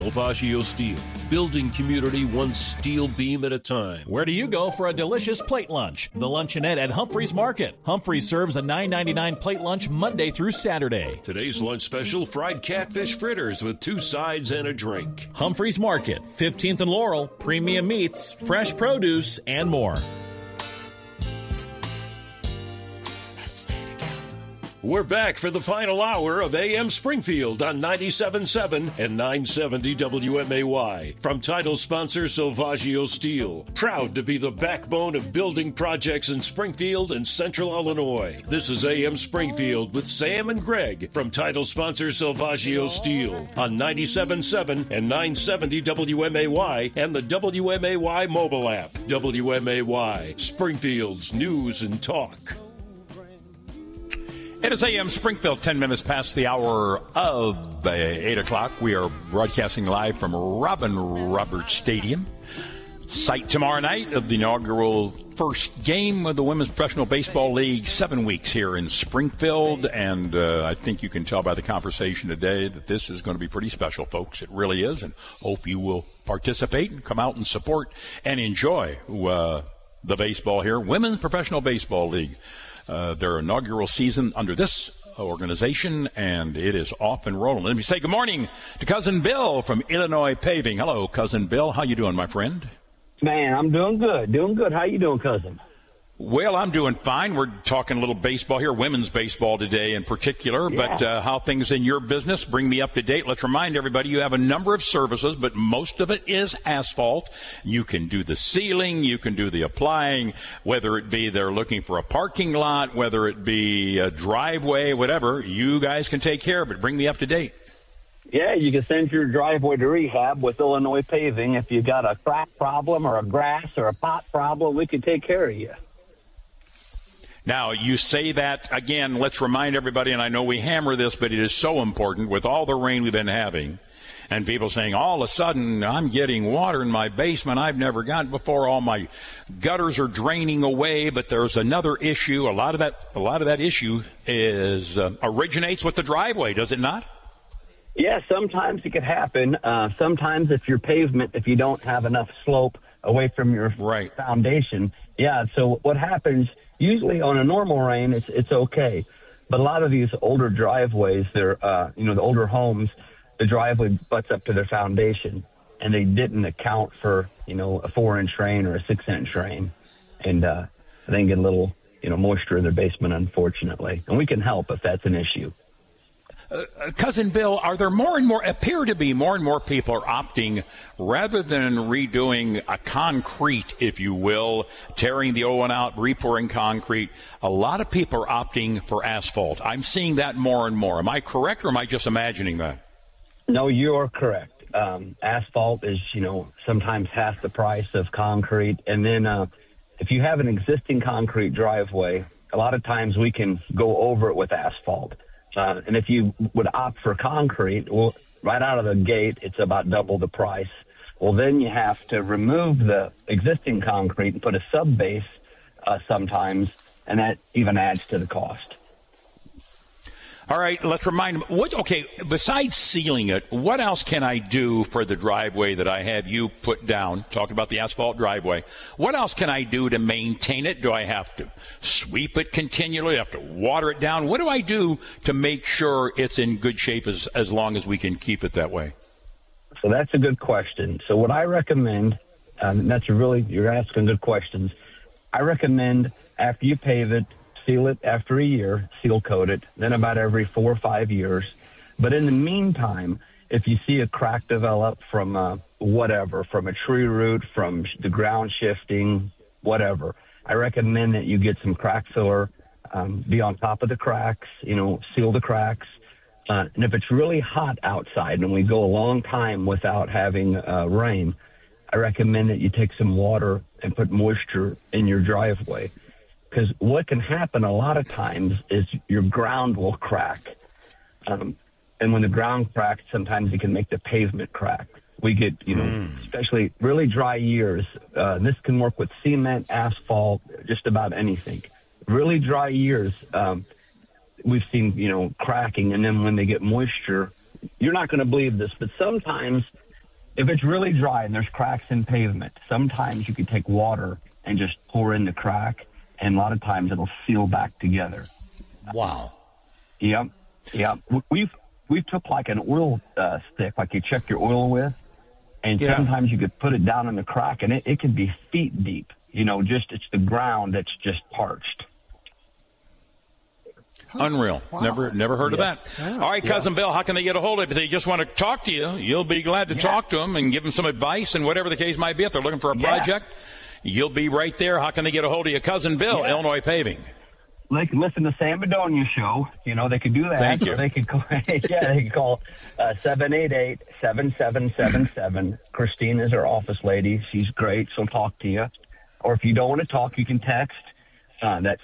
Salvaggio Steel, building community one steel beam at a time. Where do you go for a delicious plate lunch? The Luncheonette at Humphreys Market. Humphreys serves a $9.99 plate lunch Monday through Saturday. Today's lunch special, fried catfish fritters with 2 sides and a drink. Humphreys Market, 15th and Laurel, premium meats, fresh produce, and more. We're back for the final hour of AM Springfield on 97.7 and 970 WMAY. From title sponsor Salvaggio Steel. Proud to be the backbone of building projects in Springfield and Central Illinois. This is AM Springfield with Sam and Greg from title sponsor Salvaggio Steel on 97.7 and 970 WMAY and the WMAY mobile app. WMAY, Springfield's news and talk. It is AM Springfield, 10 minutes past the hour of 8 o'clock. We are broadcasting live from Robin Roberts Stadium. Site tomorrow night of the inaugural first game of the Women's Professional Baseball League, 7 weeks here in Springfield. And I think you can tell by the conversation today that this is going to be pretty special, folks. It really is. And hope you will participate and come out and support and enjoy the baseball here. Women's Professional Baseball League. Their inaugural season under this organization, and it is off and rolling. Let me say good morning to Cousin Bill from Illinois Paving. Hello, Cousin Bill. How you doing, my friend? Man, I'm doing good. Doing good. How you doing, cousin? Well, I'm doing fine. We're talking a little baseball here, women's baseball today in particular, but how things in your business, bring me up to date. Let's remind everybody you have a number of services, but most of it is asphalt. You can do the sealing, you can do the applying, whether it be they're looking for a parking lot, whether it be a driveway, whatever, you guys can take care of it. Bring me up to date. Yeah, you can send your driveway to rehab with Illinois Paving. If you got a crack problem or a grass or a pot problem, we can take care of you. Now, you say that, again, let's remind everybody, and I know we hammer this, but it is so important with all the rain we've been having, and people saying, all of a sudden, I'm getting water in my basement I've never gotten before. All my gutters are draining away, but there's another issue. A lot of that issue is originates with the driveway, does it not? Yeah, sometimes it could happen. Sometimes if your pavement, if you don't have enough slope away from your foundation. Yeah, so what happens, usually on a normal rain, it's okay. But a lot of these older driveways, they're, the older homes, the driveway butts up to their foundation, and they didn't account for, a 4-inch rain or a 6-inch rain. And they can get a little, moisture in their basement, unfortunately. And we can help if that's an issue. Cousin Bill, appear to be more and more people are opting, rather than redoing a concrete, if you will, tearing the old one out, repouring concrete, a lot of people are opting for asphalt. I'm seeing that more and more. Am I correct, or am I just imagining that? No, you're correct. Asphalt is, sometimes half the price of concrete. And then if you have an existing concrete driveway, a lot of times we can go over it with asphalt. And if you would opt for concrete, well, right out of the gate, it's about double the price. Well, then you have to remove the existing concrete and put a sub-base sometimes, and that even adds to the cost. All right, let's remind them. Besides sealing it, what else can I do for the driveway that I have you put down? Talking about the asphalt driveway. What else can I do to maintain it? Do I have to sweep it continually? Do I have to water it down? What do I do to make sure it's in good shape as long as we can keep it that way? So that's a good question. So what I recommend, you're asking good questions. I recommend after you pave it, seal it after a year, seal coat it, then about every 4 or 5 years. But in the meantime, if you see a crack develop from from a tree root, from the ground shifting, whatever, I recommend that you get some crack filler, be on top of the cracks, seal the cracks. And if it's really hot outside and we go a long time without having rain, I recommend that you take some water and put moisture in your driveway. Because what can happen a lot of times is your ground will crack. And when the ground cracks, sometimes it can make the pavement crack. We get, especially really dry years. This can work with cement, asphalt, just about anything. Really dry years, we've seen, cracking. And then when they get moisture, you're not going to believe this, but sometimes if it's really dry and there's cracks in pavement, sometimes you can take water and just pour in the crack, and a lot of times it'll seal back together. Wow. Yep. We've took like an oil stick, like you check your oil with, and sometimes you could put it down in the crack, and it can be feet deep. Just it's the ground that's just parched. Unreal. Wow. Never heard of that. Yeah. All right, Cousin Bill, how can they get a hold of you? If they just want to talk to you, you'll be glad to talk to them and give them some advice and whatever the case might be. If they're looking for a project, you'll be right there. How can they get a hold of you? Cousin Bill, Illinois Paving. They can listen to Sam Bedonia show. They could do that. Thank you. Or they could call, they can call 788-7777. Christine is our office lady. She's great. She'll talk to you. Or if you don't want to talk, you can text. That's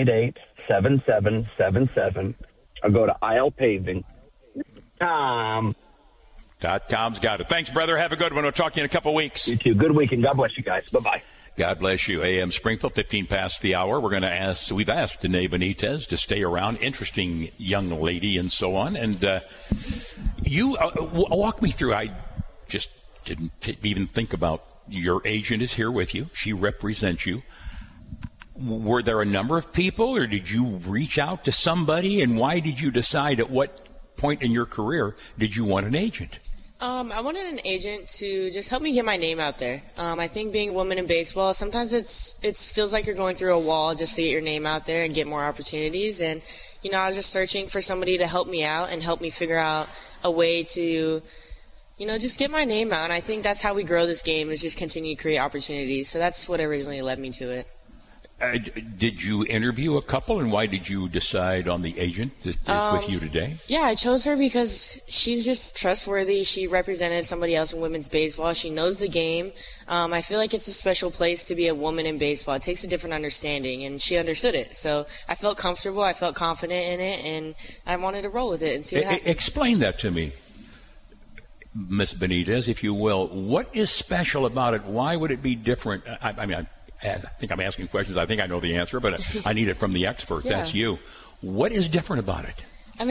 788-7777. Or go to ilepaving.com. .com's got it. Thanks, brother. Have a good one. We'll talk to you in a couple weeks. You too. Good weekend. God bless you guys. Bye-bye. God bless you. AM Springfield, 15 past the hour. We've asked Danae Benitez to stay around. Interesting young lady and so on. And you walk me through. I just didn't even think about your agent is here with you. She represents you. Were there a number of people, or did you reach out to somebody? And why did you decide at what point in your career did you want an agent? I wanted an agent to just help me get my name out there. I think being a woman in baseball, sometimes it feels like you're going through a wall just to get your name out there and get more opportunities. And, I was just searching for somebody to help me out and help me figure out a way to, just get my name out. And I think that's how we grow this game, is just continue to create opportunities. So that's what originally led me to it. Did you interview a couple, and why did you decide on the agent that is with you today? Yeah, I chose her because she's just trustworthy. She represented somebody else in women's baseball. She knows the game. I feel like it's a special place to be a woman in baseball. It takes a different understanding, and she understood it. So I felt comfortable. I felt confident in it, and I wanted to roll with it and see what happened. Explain that to me, Ms. Benitez, if you will. What is special about it? Why would it be different? I think I'm asking questions. I think I know the answer, but I need it from the expert. Yeah. That's you. What is different about it?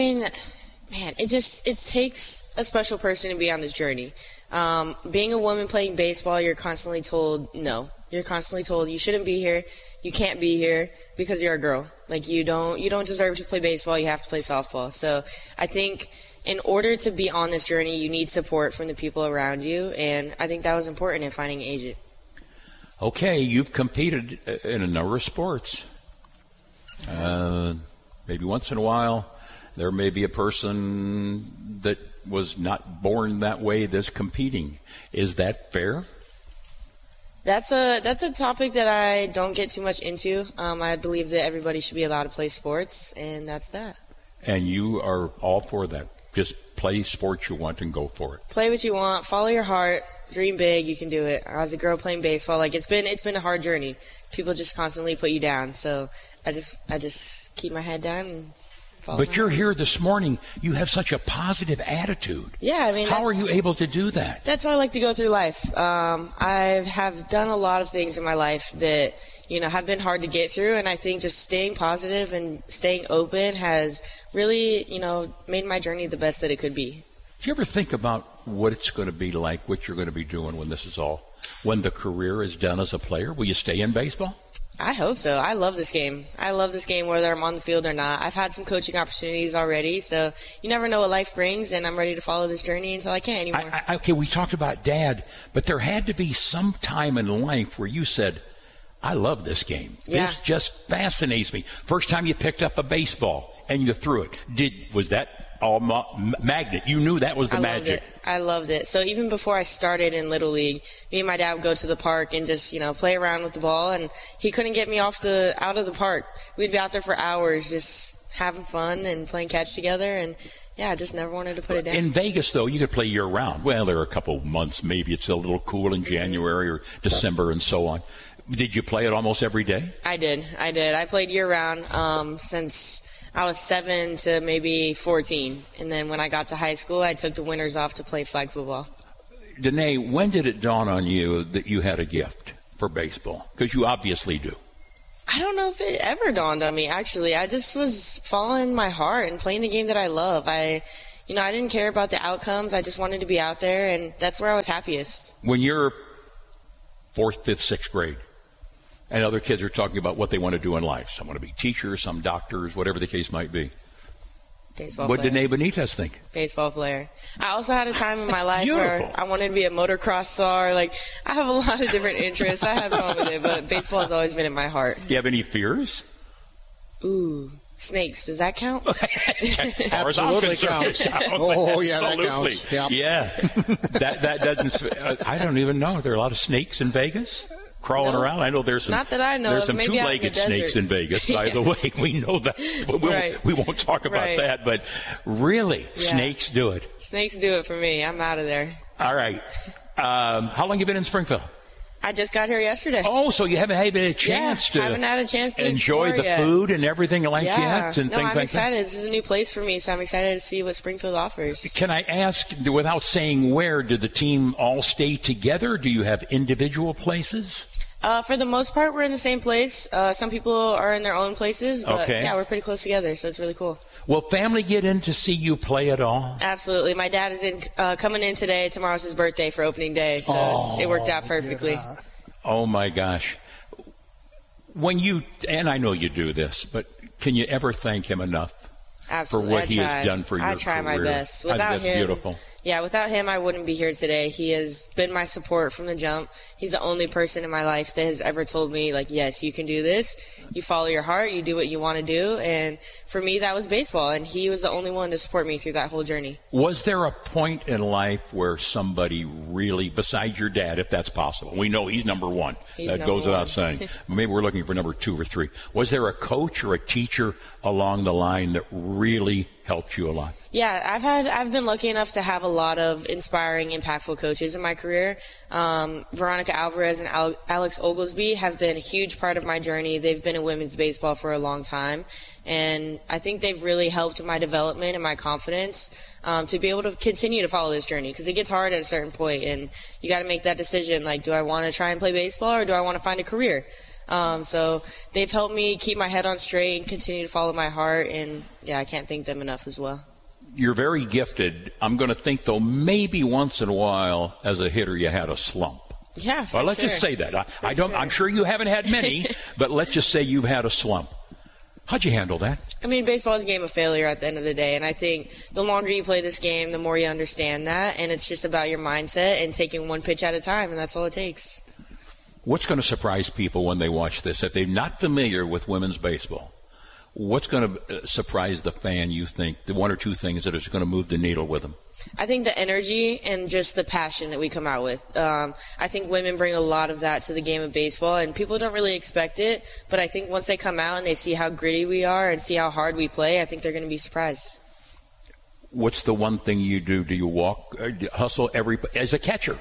It takes a special person to be on this journey. Being a woman playing baseball, you're constantly told no. You're constantly told you shouldn't be here. You can't be here because you're a girl. Like you don't deserve to play baseball. You have to play softball. So I think in order to be on this journey, you need support from the people around you, and I think that was important in finding an agent. Okay, you've competed in a number of sports. Maybe once in a while, there may be a person that was not born that way that's competing. Is that fair? That's a topic that I don't get too much into. I believe that everybody should be allowed to play sports, and that's that. And you are all for that. Just play sports you want and go for it. Play what you want. Follow your heart. Dream big. You can do it. As a girl playing baseball, it's been a hard journey. People just constantly put you down. So I just keep my head down and follow. But you're here this morning. You have such a positive attitude. Yeah, how are you able to do that? That's how I like to go through life. I have done a lot of things in my life that have been hard to get through, and I think just staying positive and staying open has really, made my journey the best that it could be. Do you ever think about what it's going to be like, what you're going to be doing when the career is done as a player? Will you stay in baseball? I hope so. I love this game. I love this game whether I'm on the field or not. I've had some coaching opportunities already, so you never know what life brings, and I'm ready to follow this journey until I can't anymore. Okay, we talked about Dad, but there had to be some time in life where you said, I love this game. Yeah. This just fascinates me. First time you picked up a baseball and you threw it. Was that all magnet? You knew that was the magic. I loved it. So even before I started in Little League, me and my dad would go to the park and just, play around with the ball, and he couldn't get me out of the park. We'd be out there for hours just having fun and playing catch together, and I just never wanted to put it down. In Vegas, though, you could play year-round. Well, there are a couple of months. Maybe it's a little cool in January or December and so on. Did you play it almost every day? I did. I played year-round since I was 7 to maybe 14. And then when I got to high school, I took the winters off to play flag football. Danae, when did it dawn on you that you had a gift for baseball? Because you obviously do. I don't know if it ever dawned on me, actually. I just was following my heart and playing the game that I love. I didn't care about the outcomes. I just wanted to be out there, and that's where I was happiest. When you're 4th, 5th, 6th grade, and other kids are talking about what they want to do in life, some want to be teachers, some doctors, whatever the case might be. What did Ney Benitez think? Baseball player. I also had a time in my life beautiful. where I wanted to be a motocross star. Like, I have a lot of different interests. I have fun with it, but baseball has always been in my heart. Do you have any fears? Ooh, snakes. Does that count? Absolutely counts. Oh, yeah, absolutely. That counts. Yep. Yeah. that doesn't. I don't even know. Are there a lot of snakes in Vegas? Crawling around. I know there's some. Not that I know. There's some maybe two-legged snakes in Vegas. By the way, we know that. But we won't talk about that. But really, snakes do it. Snakes do it for me. I'm out of there. All right. How long have you been in Springfield? I just got here yesterday. Oh, so you haven't had a chance to haven't had a chance to enjoy the food and everything like that and things like that? I'm excited. This is a new place for me, so I'm excited to see what Springfield offers. Can I ask, without saying where, did the team all stay together? Do you have individual places? For the most part, we're in the same place. Some people are in their own places, but yeah, we're pretty close together, so it's really cool. Will family get in to see you play at all? Absolutely. My dad is coming in today. Tomorrow's his birthday for opening day, so it worked out perfectly. Yeah. Oh, my gosh. When you, and I know you do this, but can you ever thank him enough? Absolutely. For what he has done for your career? I try my best. Without him, beautiful. Yeah, without him, I wouldn't be here today. He has been my support from the jump. He's the only person in my life that has ever told me, like, yes, you can do this. You follow your heart. You do what you want to do. And for me, that was baseball. And he was the only one to support me through that whole journey. Was there a point in life where somebody really, besides your dad, if that's possible? We know he's number one. That goes without saying. Maybe we're looking for number 2 or 3. Was there a coach or a teacher along the line that really helped you a lot? Yeah, I've been lucky enough to have a lot of inspiring, impactful coaches in my career. Veronica Alvarez and Alex Oglesby have been a huge part of my journey. They've been in women's baseball for a long time, and I think they've really helped my development and my confidence to be able to continue to follow this journey, because it gets hard at a certain point, and you got to make that decision, like, do I want to try and play baseball or do I want to find a career? So they've helped me keep my head on straight and continue to follow my heart, and yeah, I can't thank them enough as well. You're very gifted. I'm going to think, though, maybe once in a while as a hitter you had a slump. Yeah, well, let's just say that. I'm sure you haven't had many, but let's just say you've had a slump. How'd you handle that? I mean, baseball is a game of failure at the end of the day, and I think the longer you play this game, the more you understand that, and it's just about your mindset and taking one pitch at a time, and that's all it takes. What's going to surprise people when they watch this? If they're not familiar with women's baseball, what's going to surprise the fan, you think, the 1 or 2 things that is going to move the needle with them? I think the energy and just the passion that we come out with. I think women bring a lot of that to the game of baseball, and people don't really expect it, but I think once they come out and they see how gritty we are and see how hard we play, I think they're going to be surprised. What's the one thing you do? Do you walk, hustle as a catcher?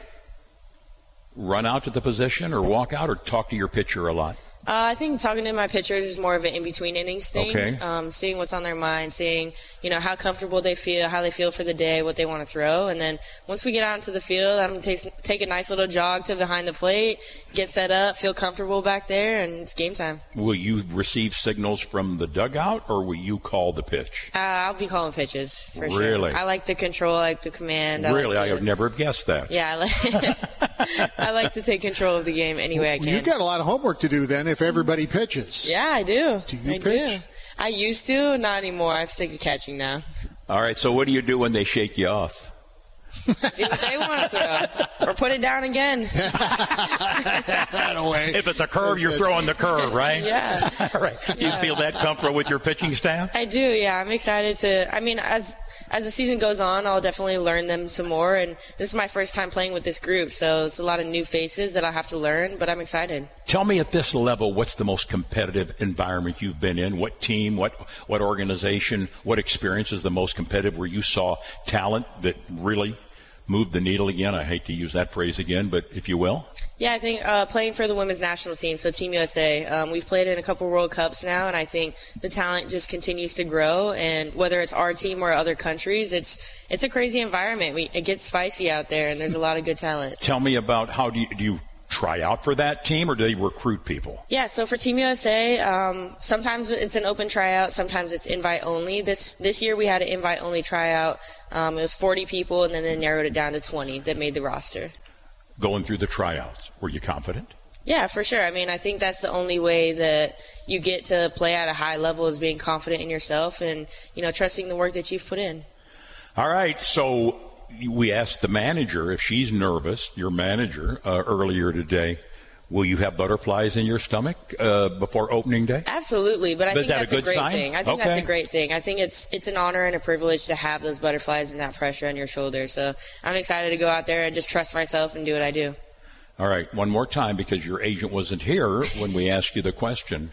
Run out to the position or walk out or talk to your pitcher a lot? I think talking to my pitchers is more of an in-between innings thing. Okay. Seeing what's on their mind, seeing, how comfortable they feel, how they feel for the day, what they want to throw. And then once we get out into the field, I'm going to take a nice little jog to behind the plate, get set up, feel comfortable back there, and it's game time. Will you receive signals from the dugout, or will you call the pitch? I'll be calling pitches, for sure. Really? I like the control, I like the command. Really? I would never have guessed that. Yeah, I like to take control of the game any way I can. You've got a lot of homework to do then if everybody pitches. Yeah, I do. Do you pitch? I used to, not anymore. I'm sick of catching now. All right, so what do you do when they shake you off? See what they want to throw. Or put it down again. If it's a curve, you're throwing the curve, right? Yeah. All right. You feel that comfortable with your pitching staff? I do, yeah. I'm excited to, as the season goes on, I'll definitely learn them some more. And this is my first time playing with this group, so it's a lot of new faces that I'll have to learn, but I'm excited. Tell me at this level, what's the most competitive environment you've been in? What team, what organization, what experience is the most competitive where you saw talent that really moved the needle again? I hate to use that phrase again, but if you will. Yeah, I think playing for the women's national team, so Team USA, we've played in a couple World Cups now, and I think the talent just continues to grow. And whether it's our team or other countries, it's a crazy environment. It gets spicy out there, and there's a lot of good talent. Tell me about how do you try out for that team, or do they recruit people? Yeah, so for Team USA, sometimes it's an open tryout, sometimes it's invite only. This year we had an invite only tryout. It was 40 people, and then they narrowed it down to 20 that made the roster. Going through the tryouts, were you confident? Yeah, for sure. I mean, I think that's the only way that you get to play at a high level is being confident in yourself and, trusting the work that you've put in. All right, so we asked the manager if she's nervous, your manager, earlier today. Will you have butterflies in your stomach before opening day? Absolutely, but I think that's a great sign? thing. I think that's a great thing. I think it's an honor and a privilege to have those butterflies and that pressure on your shoulders. So I'm excited to go out there and just trust myself and do what I do. All right, one more time, because your agent wasn't here when we asked you the question.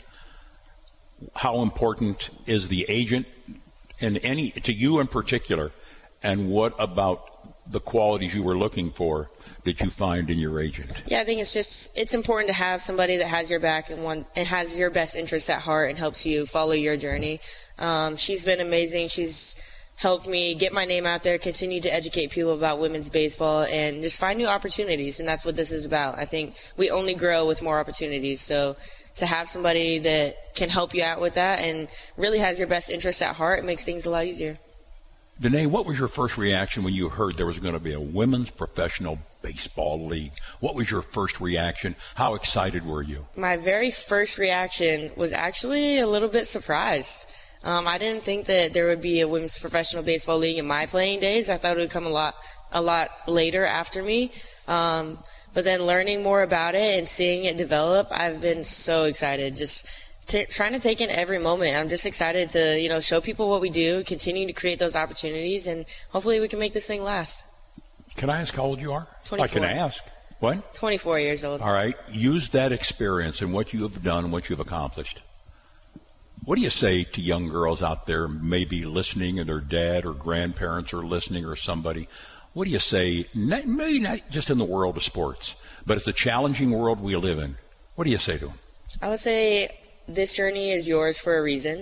How important is the agent to you in particular, and what about the qualities you were looking for did you find in your agent? Yeah, I think it's important to have somebody that has your back and has your best interests at heart and helps you follow your journey. She's been amazing. She's helped me get my name out there, continue to educate people about women's baseball, and just find new opportunities, and that's what this is about. I think we only grow with more opportunities, so to have somebody that can help you out with that and really has your best interests at heart, it makes things a lot easier. Danae, what was your first reaction when you heard there was going to be a women's professional baseball league? What was your first reaction? How excited were you? My very first reaction was actually a little bit surprised. I didn't think that there would be a women's professional baseball league in my playing days. I thought it would come a lot later after me. But then learning more about it and seeing it develop, I've been so excited. Just trying to take in every moment. I'm just excited to, show people what we do, continue to create those opportunities, and hopefully we can make this thing last. Can I ask how old you are? 24. I can ask. What? 24 years old. All right. Use that experience and what you have done and what you've accomplished. What do you say to young girls out there maybe listening and their dad or grandparents are listening or somebody? What do you say, maybe not just in the world of sports, but it's a challenging world we live in. What do you say to them? I would say this journey is yours for a reason.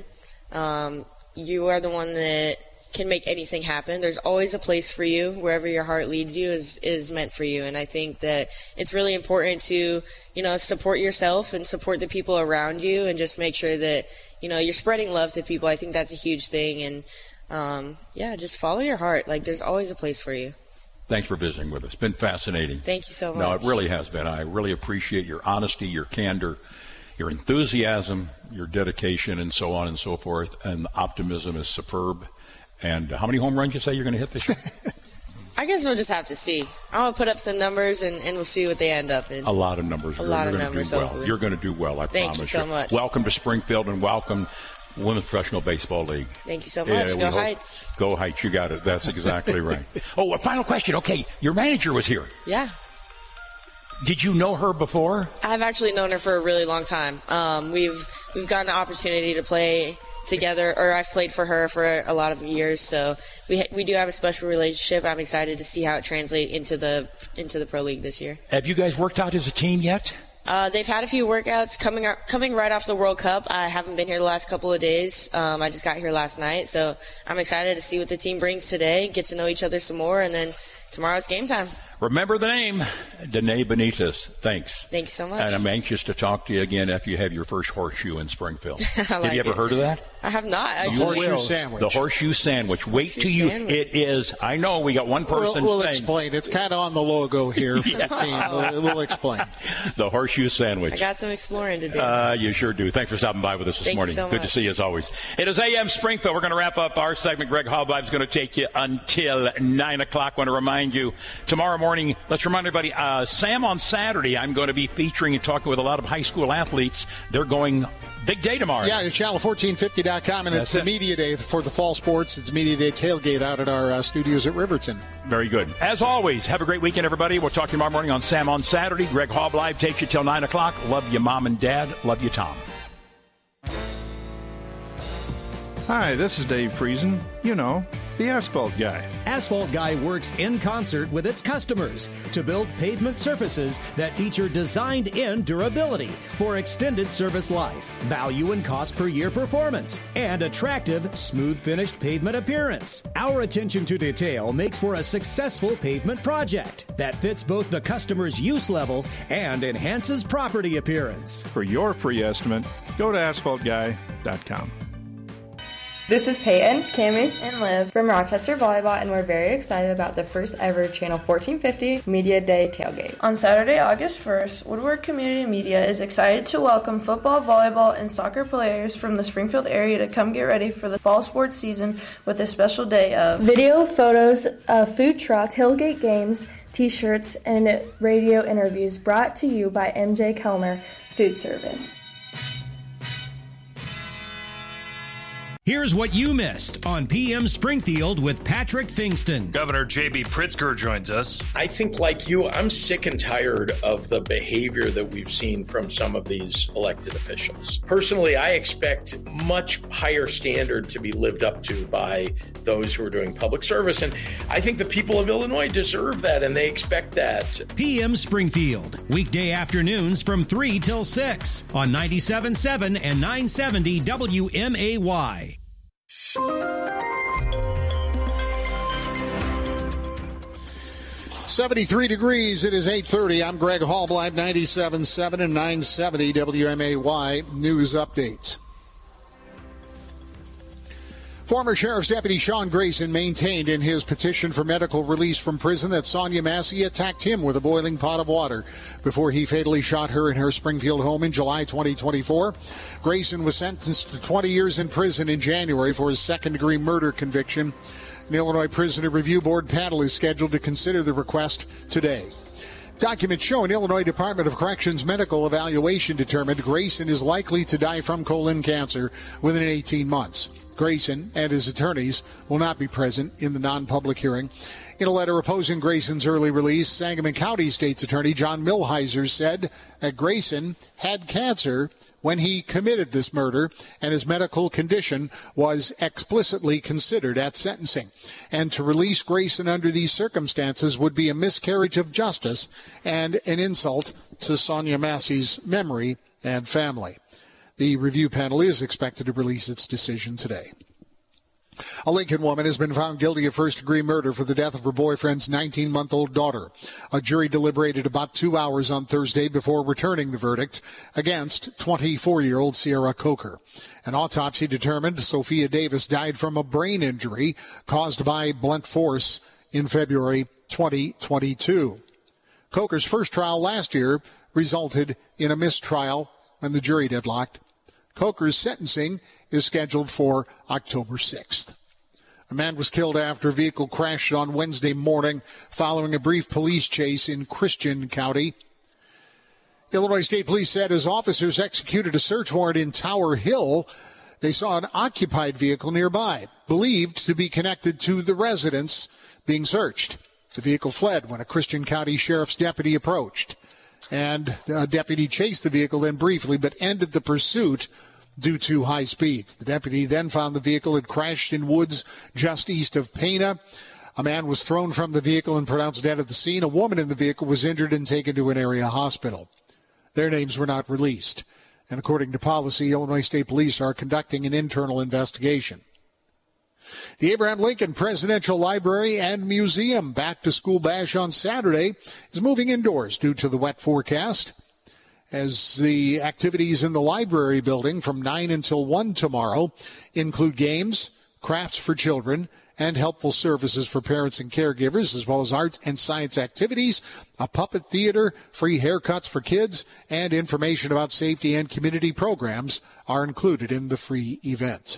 You are the one that can make anything happen. There's always a place for you. Wherever your heart leads you is meant for you. And I think that it's really important to, support yourself and support the people around you and just make sure that, you're spreading love to people. I think that's a huge thing. And, just follow your heart. Like, there's always a place for you. Thanks for visiting with us. It's been fascinating. Thank you so much. No, it really has been. I really appreciate your honesty, your candor, your enthusiasm, your dedication, and so on and so forth. And the optimism is superb. And how many home runs you say you're going to hit this year? I guess we'll just have to see. I'm going to put up some numbers, and we'll see what they end up in. A lot of numbers. You're going to do well. You're going to do well, I promise you. Thank you so much. Welcome to Springfield, and welcome Women's Professional Baseball League. Thank you so much. Go Heights. Go Heights. You got it. That's exactly right. Oh, a final question. Okay, your manager was here. Yeah. Did you know her before? I've actually known her for a really long time. We've gotten an opportunity to play together, or I've played for her for a lot of years, so we do have a special relationship. I'm excited to see how it translates into the Pro League this year. Have you guys worked out as a team yet? They've had a few workouts coming right off the World Cup. I haven't been here the last couple of days. I just got here last night, so I'm excited to see what the team brings today, get to know each other some more, and then tomorrow's game time. Remember the name, Danae Benitez. Thanks. Thank you so much. And I'm anxious to talk to you again after you have your first horseshoe in Springfield. Have you ever heard of that? I have not. The horseshoe sandwich. The horseshoe sandwich. Wait till you. It is. I know we got one person. We'll explain. It's kind of on the logo here for the team. We'll explain. The horseshoe sandwich. I got some exploring to do. You sure do. Thanks for stopping by with us this morning. Good to see you as always. It is AM Springfield. We're going to wrap up our segment. Greg Hobleib is going to take you until 9 o'clock. I want to remind you, tomorrow morning, let's remind everybody, Sam on Saturday, I'm going to be featuring and talking with a lot of high school athletes. They're going big day tomorrow. Yeah, it's channel1450.com, and it's the media day for the fall sports. It's media day tailgate out at our studios at Riverton. Very good. As always, have a great weekend, everybody. We'll talk to you tomorrow morning on Sam on Saturday. Greg Hobleib takes you till 9 o'clock. Love you, Mom and Dad. Love you, Tom. Hi, this is Dave Friesen. The Asphalt Guy. Asphalt Guy works in concert with its customers to build pavement surfaces that feature designed-in durability for extended service life, value and cost per year performance, and attractive, smooth-finished pavement appearance. Our attention to detail makes for a successful pavement project that fits both the customer's use level and enhances property appearance. For your free estimate, go to asphaltguy.com. This is Peyton, Cammie, and Liv from Rochester Volleyball, and we're very excited about the first ever Channel 1450 Media Day tailgate. On Saturday, August 1st, Woodward Community Media is excited to welcome football, volleyball, and soccer players from the Springfield area to come get ready for the fall sports season with a special day of video, photos, food trucks, tailgate games, t-shirts, and radio interviews brought to you by MJ Kelmer Food Service. Here's what you missed on PM Springfield with Patrick Fingston. Governor J.B. Pritzker joins us. I think, like you, I'm sick and tired of the behavior that we've seen from some of these elected officials. Personally, I expect much higher standard to be lived up to by those who are doing public service. And I think the people of Illinois deserve that, and they expect that. PM Springfield, weekday afternoons from 3 till 6 on 97.7 and 970 WMAY. 73 degrees. It is 8:30. I'm Greg Hallbleib, 97.7 and 970 WMAY News Updates. Former Sheriff's Deputy Sean Grayson maintained in his petition for medical release from prison that Sonia Massey attacked him with a boiling pot of water before he fatally shot her in her Springfield home in July 2024. Grayson was sentenced to 20 years in prison in January for his second-degree murder conviction. An Illinois Prisoner Review Board panel is scheduled to consider the request today. Documents show an Illinois Department of Corrections medical evaluation determined Grayson is likely to die from colon cancer within 18 months. Grayson and his attorneys will not be present in the non-public hearing. In a letter opposing Grayson's early release, Sangamon County State's Attorney John Millhiser said that Grayson had cancer when he committed this murder, and his medical condition was explicitly considered at sentencing. And to release Grayson under these circumstances would be a miscarriage of justice and an insult to Sonia Massey's memory and family. The review panel is expected to release its decision today. A Lincoln woman has been found guilty of first-degree murder for the death of her boyfriend's 19-month-old daughter. A jury deliberated about 2 hours on Thursday before returning the verdict against 24-year-old Sierra Coker. An autopsy determined Sophia Davis died from a brain injury caused by blunt force in February 2022. Coker's first trial last year resulted in a mistrial when the jury deadlocked. Coker's sentencing is scheduled for October 6th. A man was killed after a vehicle crashed on Wednesday morning following a brief police chase in Christian County. Illinois State Police said as officers executed a search warrant in Tower Hill, they saw an occupied vehicle nearby, believed to be connected to the residence being searched. The vehicle fled when a Christian County Sheriff's deputy approached. And a deputy chased the vehicle then briefly, but ended the pursuit due to high speeds. The deputy then found the vehicle had crashed in woods just east of Pana. A man was thrown from the vehicle and pronounced dead at the scene. A woman in the vehicle was injured and taken to an area hospital. Their names were not released. And according to policy, Illinois State Police are conducting an internal investigation. The Abraham Lincoln Presidential Library and Museum back-to-school bash on Saturday is moving indoors due to the wet forecast, as the activities in the library building from 9 until 1 tomorrow include games, crafts for children, and helpful services for parents and caregivers, as well as art and science activities, a puppet theater, free haircuts for kids, and information about safety and community programs are included in the free event.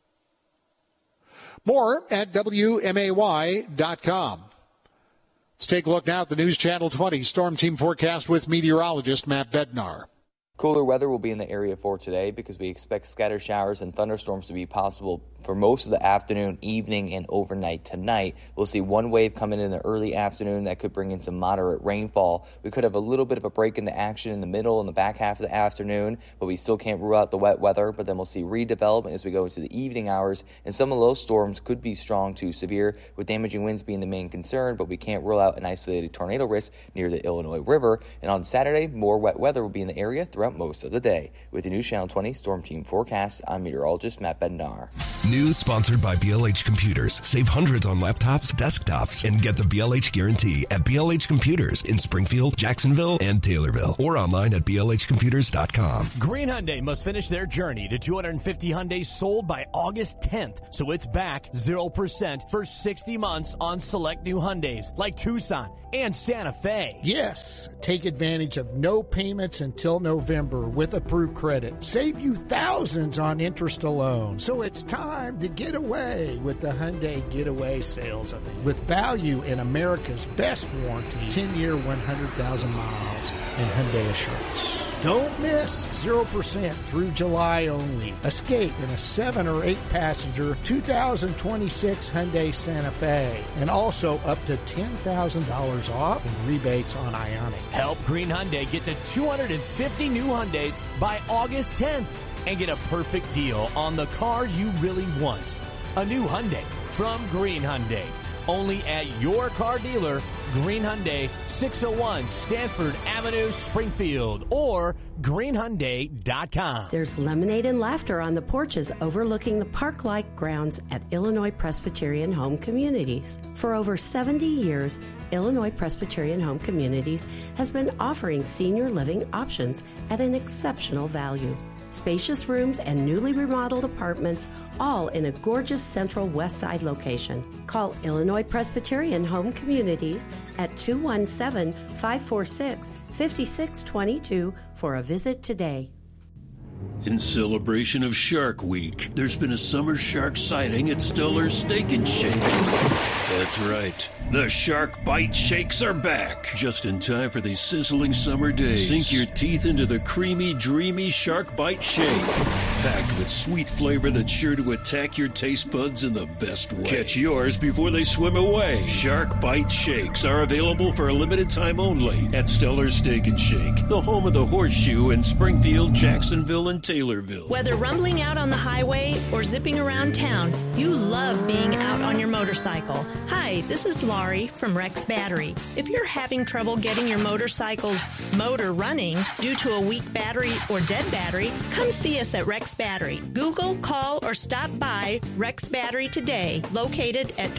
More at WMAY.com. Let's take a look now at the News Channel 20 Storm Team forecast with meteorologist Matt Bednar. Cooler weather will be in the area for today because we expect scattered showers and thunderstorms to be possible for most of the afternoon, evening, and overnight tonight. We'll see one wave coming in the early afternoon that could bring in some moderate rainfall. We could have a little bit of a break into action in the middle and the back half of the afternoon, but we still can't rule out the wet weather. But then we'll see redevelopment as we go into the evening hours, and some of those storms could be strong to severe, with damaging winds being the main concern, but we can't rule out an isolated tornado risk near the Illinois River. And on Saturday, more wet weather will be in the area throughout most of the day. With the new Channel 20 Storm Team forecast, I'm meteorologist Matt Bednar. News sponsored by BLH Computers. Save hundreds on laptops, desktops, and get the BLH guarantee at BLH Computers in Springfield, Jacksonville, and Taylorville, or online at blhcomputers.com. Green Hyundai must finish their journey to 250 Hyundais sold by August 10th, so it's back 0% for 60 months on select new Hyundais like Tucson and Santa Fe. Yes, take advantage of no payments until November with approved credit. Save you thousands on interest alone. So it's time to get away with the Hyundai Getaway Sales Event. With value in America's best warranty, 10-year, 100,000 miles, and Hyundai Assurance. Don't miss 0% through July only. Escape in a 7 or 8 passenger 2026 Hyundai Santa Fe, and also up to $10,000 off in rebates on Ioniq. Help Green Hyundai get to 250 new Hyundais by August 10th and get a perfect deal on the car you really want. A new Hyundai from Green Hyundai. Only at your car dealer, Green Hyundai, 601 Stanford Avenue, Springfield, or greenhyundai.com. There's lemonade and laughter on the porches overlooking the park-like grounds at Illinois Presbyterian Home Communities. For over 70 years, Illinois Presbyterian Home Communities has been offering senior living options at an exceptional value. Spacious rooms and newly remodeled apartments, all in a gorgeous central west side location. Call Illinois Presbyterian Home Communities at 217-546-5622 for a visit today. In celebration of Shark Week, there's been a summer shark sighting at Stellar's Steak and Shake. That's right. The Shark Bite Shakes are back. Just in time for these sizzling summer days. Sink your teeth into the creamy, dreamy Shark Bite Shake. Packed with sweet flavor that's sure to attack your taste buds in the best way. Catch yours before they swim away. Shark Bite Shakes are available for a limited time only at Stellar's Steak and Shake, the home of the Horseshoe in Springfield, Jacksonville, and Taylorville. Whether rumbling out on the highway or zipping around town, you love being out on your motorcycle. Hi, this is Laurie from Rex Battery. If you're having trouble getting your motorcycle's motor running due to a weak battery or dead battery, come see us at Rex Battery. Google, call, or stop by Rex Battery today, located at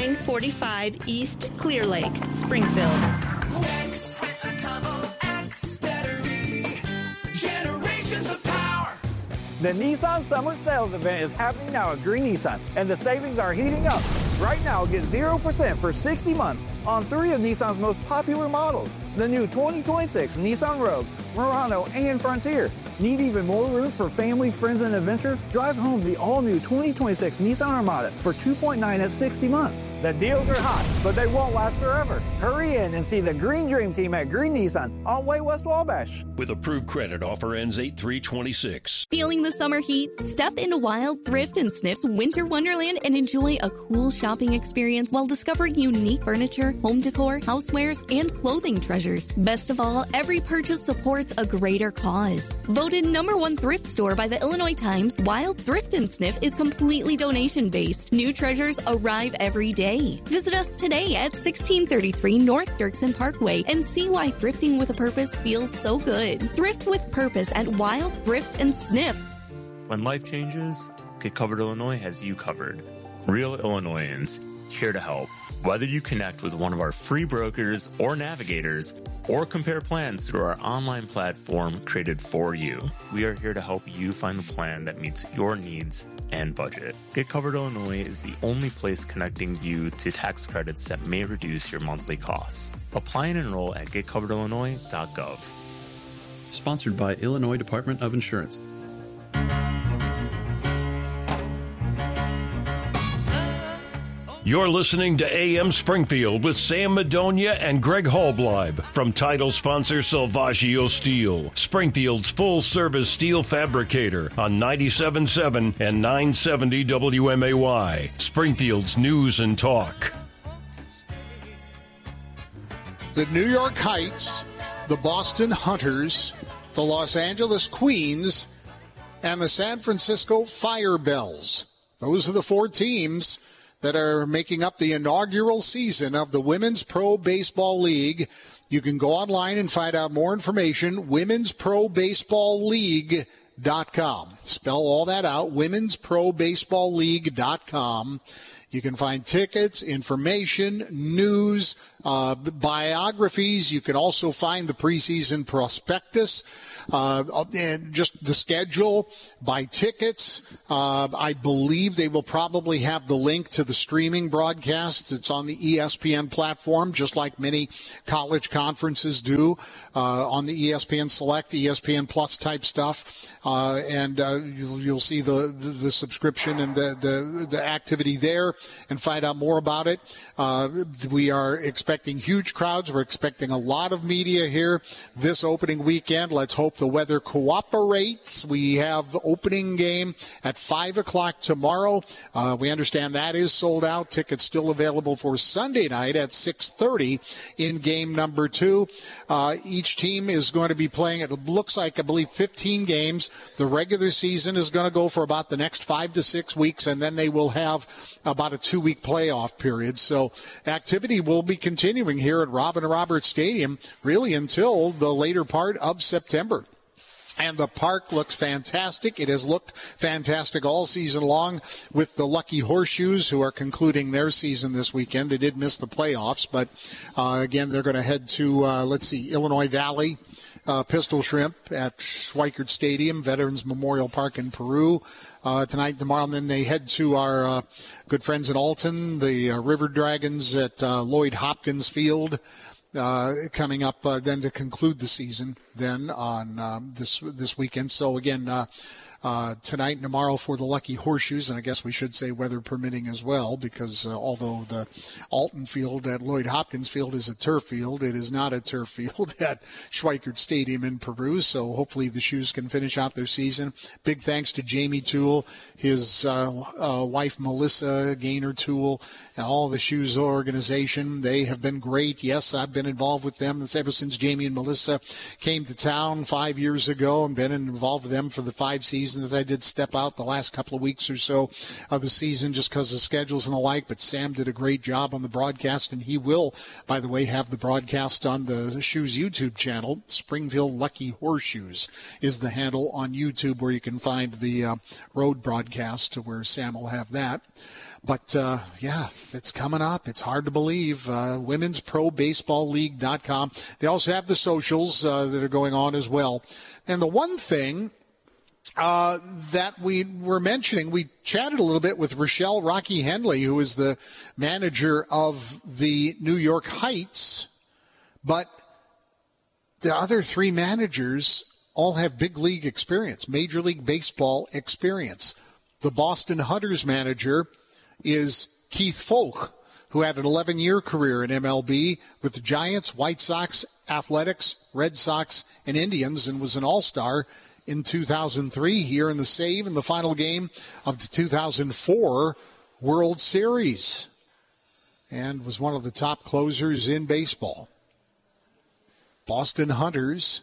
2945 East Clear Lake, Springfield. Rex with a double X battery. Generations of power. The Nissan Summer Sales Event is happening now at Green Nissan, and the savings are heating up. Right now, get 0% for 60 months on 3 of Nissan's most popular models. The new 2026 Nissan Rogue, Murano, and Frontier. Need even more room for family, friends, and adventure? Drive home the all-new 2026 Nissan Armada for $2.9 at 60 months. The deals are hot, but they won't last forever. Hurry in and see the Green Dream Team at Green Nissan on Way West Wabash. With approved credit, offer ends 8/3/26. Feeling the summer heat? Step into Wild Thrift and Sniff's Winter Wonderland and enjoy a cool shopping experience while discovering unique furniture, home decor, housewares, and clothing treasures. Best of all, every purchase supports a greater cause. Voted #1 thrift store by the Illinois Times, Wild Thrift and Sniff is completely donation-based. New treasures arrive every day. Visit us today at 1633 North Dirksen Parkway and see why thrifting with a purpose feels so good. Thrift with purpose at Wild Thrift and Sniff. When life changes, Get Covered Illinois has you covered. Real Illinoisans, here to help. Whether you connect with one of our free brokers or navigators, or compare plans through our online platform created for you, we are here to help you find the plan that meets your needs and budget. Get Covered Illinois is the only place connecting you to tax credits that may reduce your monthly costs. Apply and enroll at getcoveredillinois.gov. Sponsored by Illinois Department of Insurance. You're listening to AM Springfield with Sam Madonia and Greg Hallbleib from title sponsor Salvaggio Steel, Springfield's full-service steel fabricator on 97.7 and 970 WMAY, Springfield's News and Talk. The New York Heights, the Boston Hunters, the Los Angeles Queens, and the San Francisco Firebells. Those are the four teams that are making up the inaugural season of the Women's Pro Baseball League. You can go online and find out more information, womensprobaseballleague.com. Spell all that out, womensprobaseballleague.com. You can find tickets, information, news, biographies. You can also find the preseason prospectus. And just the schedule, buy tickets. I believe they will probably have the link to the streaming broadcasts. It's on the ESPN platform, just like many college conferences do on the ESPN Select, ESPN Plus type stuff. And you'll see the subscription and the activity there and find out more about it. We are expecting huge crowds. We're expecting a lot of media here this opening weekend. Let's hope the weather cooperates. We have the opening game at 5 o'clock tomorrow. We understand that is sold out. Tickets still available for Sunday night at 6:30 in game number 2. Each team is going to be playing, it looks like, I believe, 15 games. The regular season is going to go for about the next 5 to 6 weeks, and then they will have about a 2-week playoff period. So activity will be continuing here at Robin Roberts Stadium really until the later part of September. And the park looks fantastic. It has looked fantastic all season long with the Lucky Horseshoes, who are concluding their season this weekend. They did miss the playoffs, but again, they're going to head to, Illinois Valley Pistol Shrimp at Schweikert Stadium, Veterans Memorial Park in Peru tonight and tomorrow. And then they head to our good friends in Alton, the River Dragons at Lloyd Hopkins Field. Coming up then to conclude the season then on this weekend. So again, tonight and tomorrow for the Lucky Horseshoes, and I guess we should say weather permitting as well, because although the Alton Field at Lloyd Hopkins Field is a turf field, it is not a turf field at Schweikert Stadium in Peru. So hopefully the Shoes can finish out their season. Big thanks to Jamie Toole, his wife Melissa Gaynor Toole, and all the Shoes organization. They have been great. Yes, I've been involved with them ever since Jamie and Melissa came to town 5 years ago, and been involved with them for the 5 seasons that I did step out the last couple of weeks or so of the season just because of schedules and the like. But Sam did a great job on the broadcast, and he will, by the way, have the broadcast on the Shoes YouTube channel. Springfield Lucky Horseshoes is the handle on YouTube, where you can find the road broadcast where Sam will have that. But, it's coming up. It's hard to believe. WomensProBaseballLeague.com. They also have the socials that are going on as well. And the one thing that we were mentioning, we chatted a little bit with Rochelle Rocky Henley, who is the manager of the New York Heights. But the other 3 managers all have big league experience, Major League Baseball experience. The Boston Hunters manager is Keith Folk, who had an 11-year career in MLB with the Giants, White Sox, Athletics, Red Sox, and Indians, and was an all-star in 2003 here in the save in the final game of the 2004 World Series, and was one of the top closers in baseball. Boston Hunters,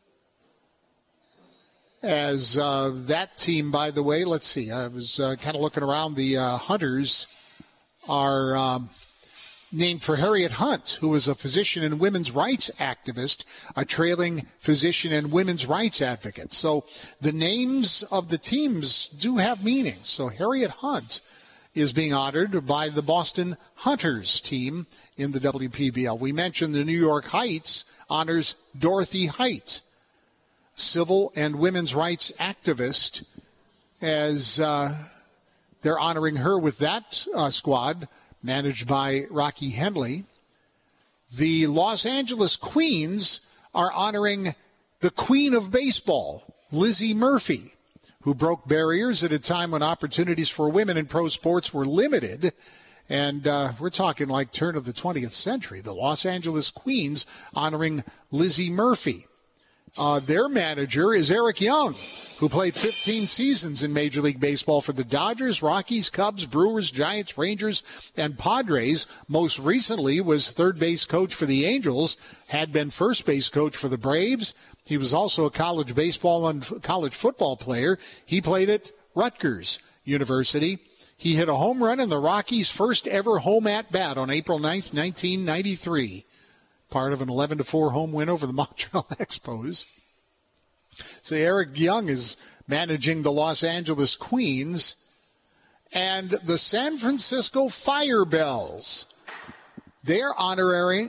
as that team, by the way, let's see, I was kind of looking around. The Hunters are named for Harriet Hunt, who was a physician and women's rights activist, a trailing physician and women's rights advocate. So the names of the teams do have meaning. So Harriet Hunt is being honored by the Boston Hunters team in the WPBL. We mentioned the New York Heights honors Dorothy Height, civil and women's rights activist, as they're honoring her with that squad managed by Rocky Henley. The Los Angeles Queens are honoring the Queen of Baseball, Lizzie Murphy, who broke barriers at a time when opportunities for women in pro sports were limited And we're talking like turn of the 20th century. The Los Angeles Queens honoring Lizzie Murphy. Their manager is Eric Young, who played 15 seasons in Major League Baseball for the Dodgers, Rockies, Cubs, Brewers, Giants, Rangers, and Padres. Most recently was third base coach for the Angels, had been first base coach for the Braves. He was also a college baseball and college football player. He played at Rutgers University. He hit a home run in the Rockies' first ever home at-bat on April 9th, 1993. Part of an 11-4 home win over the Montreal Expos. So Eric Young is managing the Los Angeles Queens. And the San Francisco Firebells. They're honoring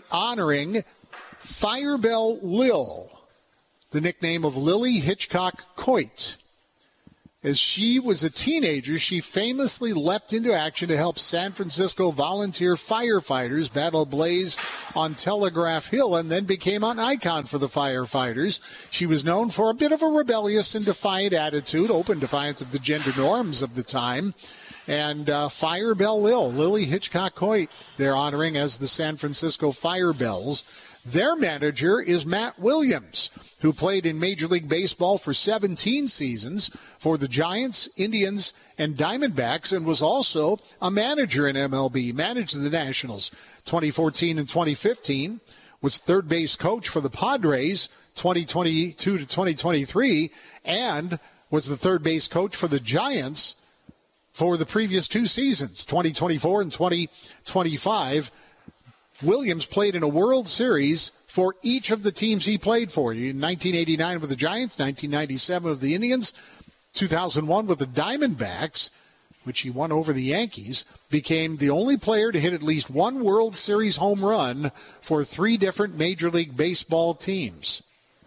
Firebell Lil, the nickname of Lily Hitchcock Coit. As she was a teenager, she famously leapt into action to help San Francisco volunteer firefighters battle a blaze on Telegraph Hill and then became an icon for the firefighters. She was known for a bit of a rebellious and defiant attitude, open defiance of the gender norms of the time. And Firebell Lil, Lily Hitchcock Coit, they're honoring as the San Francisco Firebells. Their manager is Matt Williams, who played in Major League Baseball for 17 seasons for the Giants, Indians, and Diamondbacks, and was also a manager in MLB, managed the Nationals 2014 and 2015, was third base coach for the Padres 2022 to 2023, and was the third base coach for the Giants for the previous two seasons, 2024 and 2025. Williams played in a World Series for each of the teams he played for. In 1989 with the Giants, 1997 with the Indians, 2001 with the Diamondbacks, which he won over the Yankees, became the only player to hit at least one World Series home run for three different Major League Baseball teams.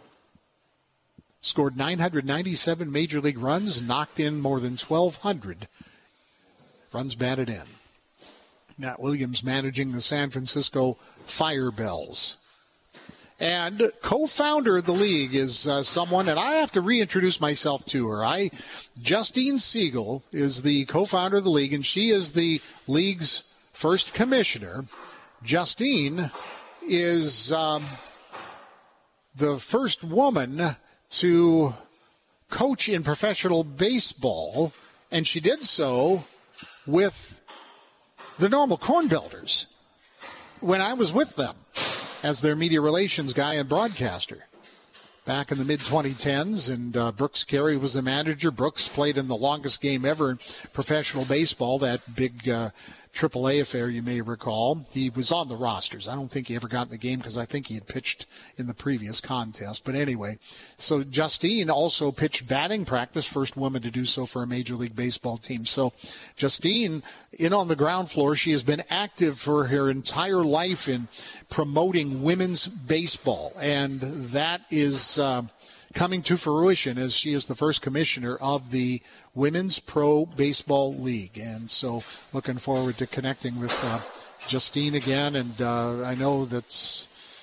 Scored 997 Major League runs, knocked in more than 1,200 runs batted in. Matt Williams managing the San Francisco Firebells. And co-founder of the league is someone, and I have to reintroduce myself to her. Justine Siegel is the co-founder of the league, and she is the league's first commissioner. Justine is the first woman to coach in professional baseball, and she did so with the Normal Corn Builders when I was with them as their media relations guy and broadcaster back in the mid-2010s, and Brooks Carey was the manager. Brooks played in the longest game ever in professional baseball, that big AAA affair you may recall. He was on the rosters. I don't think he ever got in the game because I think he had pitched in the previous contest. But anyway, so Justine also pitched batting practice, first woman to do so for a Major League Baseball team. So Justine, in on the ground floor, she has been active for her entire life in promoting women's baseball, and that is coming to fruition as she is the first commissioner of the Women's Pro Baseball League. And so looking forward to connecting with Justine again. And I know that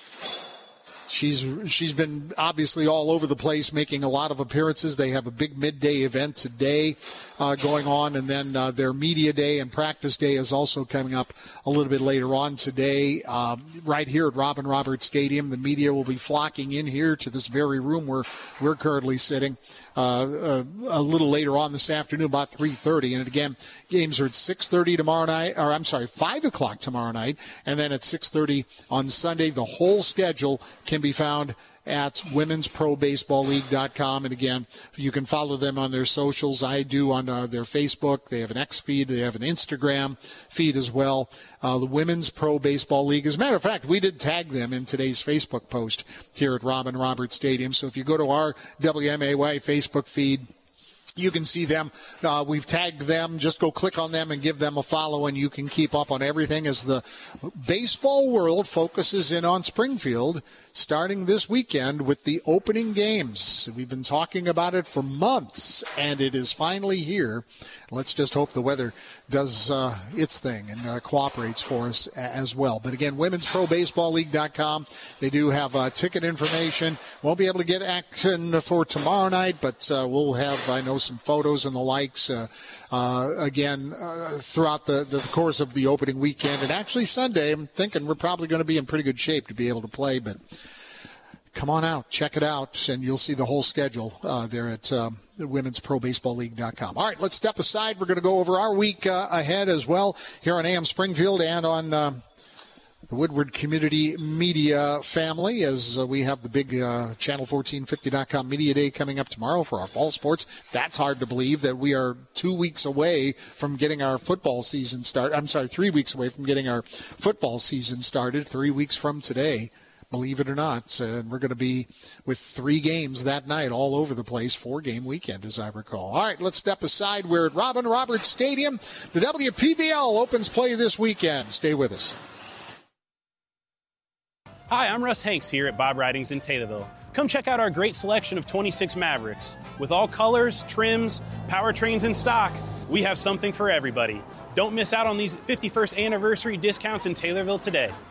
she's been obviously all over the place, making a lot of appearances. They have a big midday event today going on, and then their media day and practice day is also coming up a little bit later on today. Right here at Robin Roberts Stadium, the media will be flocking in here to this very room where we're currently sitting a little later on this afternoon, about 3:30. And again, games are at 6:30 tomorrow night, or I'm sorry, 5 o'clock tomorrow night, and then at 6:30 on Sunday. The whole schedule can be found at womensprobaseballleague.com. And again, you can follow them on their socials. I do on their Facebook. They have an X feed. They have an Instagram feed as well. The Women's Pro Baseball League. As a matter of fact, we did tag them in today's Facebook post here at Robin Roberts Stadium. So if you go to our WMAY Facebook feed, you can see them. We've tagged them. Just go click on them and give them a follow, and you can keep up on everything as the baseball world focuses in on Springfield. starting this weekend with the opening games. We've been talking about it for months, and it is finally here. Let's just hope the weather does its thing and cooperates for us as well. But again, womensprobaseballleague.com. They do have ticket information. Won't be able to get action for tomorrow night, but we'll have, I know, some photos and the likes again throughout the course of the opening weekend. And actually Sunday, I'm thinking we're probably going to be in pretty good shape to be able to play. But come on out, check it out, and you'll see the whole schedule there at womensprobaseballleague.com. All right, let's step aside. We're going to go over our week ahead as well here on AM Springfield and on the Woodward Community Media family, as we have the big Channel1450.com Media Day coming up tomorrow for our fall sports. That's hard to believe that we are 2 weeks away from getting our football season started. I'm sorry, 3 weeks away from getting our football season started, 3 weeks from today. Believe it or not, and we're going to be with 3 games that night all over the place, 4-game weekend, as I recall. All right, let's step aside. We're at Robin Roberts Stadium. The WPBL opens play this weekend. Stay with us. Hi, I'm Russ Hanks here at Bob Ridings in Taylorville. Come check out our great selection of 26 Mavericks. With all colors, trims, powertrains in stock, we have something for everybody. Don't miss out on these 51st anniversary discounts in Taylorville today.